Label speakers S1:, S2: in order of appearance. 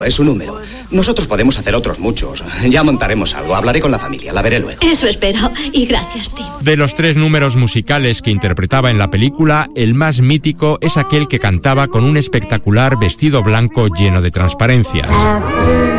S1: Es un número. Nosotros podemos hacer otros muchos. Ya montaremos algo. Hablaré con la familia. La veré luego.
S2: Eso espero. Y gracias, Tim.
S3: De los 3 números musicales que interpretaba en la película, el más mítico es aquel que cantaba con un espectacular vestido blanco lleno de transparencias.